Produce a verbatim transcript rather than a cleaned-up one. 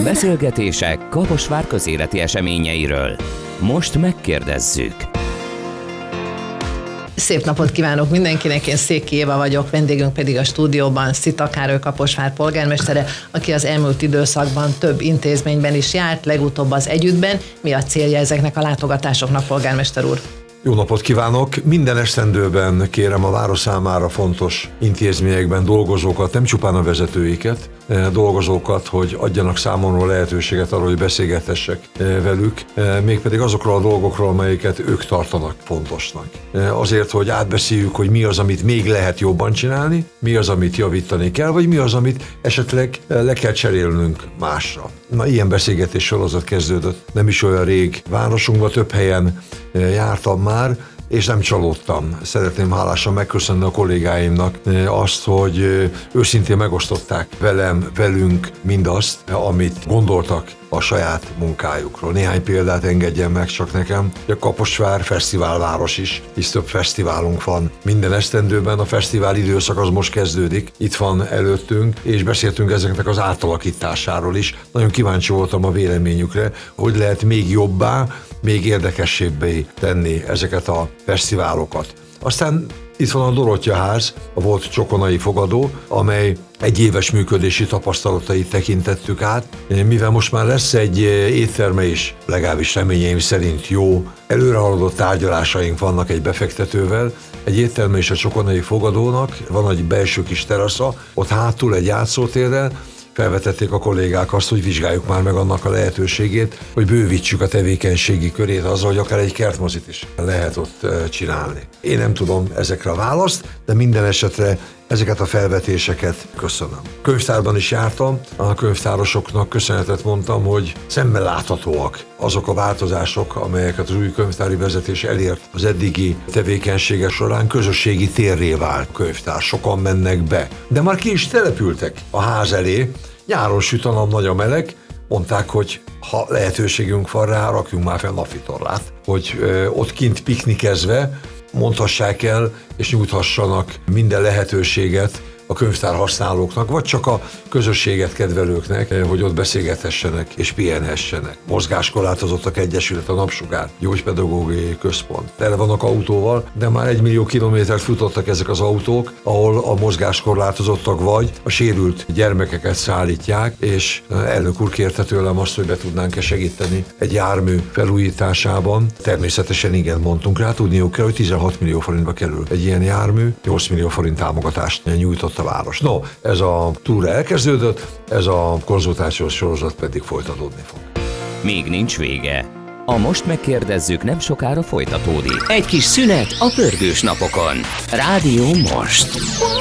Beszélgetések Kaposvár közéleti eseményeiről. Most megkérdezzük. Szép napot kívánok mindenkinek, én Széki Éva vagyok, vendégünk pedig a stúdióban Szita Károly Kaposvár polgármestere, aki az elmúlt időszakban több intézményben is járt, legutóbb az Együttben. Mi a célja ezeknek a látogatásoknak, polgármester úr? Jó napot kívánok! Minden esztendőben kérem a város számára fontos intézményekben dolgozókat, nem csupán a vezetőiket, dolgozókat, hogy adjanak számomra lehetőséget arra, hogy beszélgethessek velük, mégpedig azokról a dolgokról, amelyeket ők tartanak fontosnak. Azért, hogy átbeszéljük, hogy mi az, amit még lehet jobban csinálni, mi az, amit javítani kell, vagy mi az, amit esetleg le kell cserélnünk másra. Na, ilyen beszélgetés sorozat kezdődött nem is olyan rég városunkban, több helyen jártam már, és nem csalódtam. Szeretném hálásan megköszönni a kollégáimnak azt, hogy őszintén megosztották velem, velünk mindazt, amit gondoltak a saját munkájukról. Néhány példát engedjen meg csak nekem. A Kaposvár fesztiválváros is, hisz több fesztiválunk van. Minden esztendőben a fesztivál időszak az most kezdődik, itt van előttünk, és beszéltünk ezeknek az átalakításáról is. Nagyon kíváncsi voltam a véleményükre, hogy lehet még jobbá, még érdekessébbé tenni ezeket a fesztiválokat. Aztán itt van a Dorottya ház, a volt csokonai fogadó, amely egy éves működési tapasztalatait tekintettük át. Mivel most már lesz egy étterme is, legalábbis reményeim szerint jó, előrehaladott tárgyalásaink vannak egy befektetővel, egy étterme és a csokonai fogadónak, van egy belső kis terasza, ott hátul egy játszótérrel, felvetették a kollégák azt, hogy vizsgáljuk már meg annak a lehetőségét, hogy bővítsük a tevékenységi körét azzal, hogy akár egy kertmozit is lehet ott csinálni. Én nem tudom ezekre a választ, de minden esetre ezeket a felvetéseket köszönöm. Könyvtárban is jártam, a könyvtárosoknak köszönetet mondtam, hogy szemmel láthatóak azok a változások, amelyeket az új könyvtári vezetés elért az eddigi tevékenysége során, közösségi térré vált könyvtár, sokan mennek be. De már ki is települtek a ház elé, nyáron süt a nap, nagy a meleg, mondták, hogy ha lehetőségünk van rá, rakjunk már fel napvitorlát, hogy ö, ott kint piknikezve mondhassák el, és nyújthassanak minden lehetőséget a könyvtár használóknak, vagy csak a közösséget kedvelőknek, hogy ott beszélgethessenek és pihenhessenek. Mozgáskorlátozottak egyesület, a Napsugár gyógypedagógiai központ. Tele vannak autóval, de már egy millió kilométert futottak ezek az autók, ahol a mozgáskorlátozottak vagy a sérült gyermekeket szállítják, és elnök úr kérte tőlem azt, hogy be tudnánk-e segíteni egy jármű felújításában. Természetesen igen, mondtunk rá, tudniuk kell, hogy tizenhat millió forintba kerül egy ilyen jármű, nyolc millió forint támogatást nyújtott a város. No, ez a túra elkezdődött, ez a konzultációs sorozat pedig folytatódni fog. Még nincs vége. A Most megkérdezzük nem sokára folytatódik. Egy kis szünet a pörgős napokon. Rádió Most.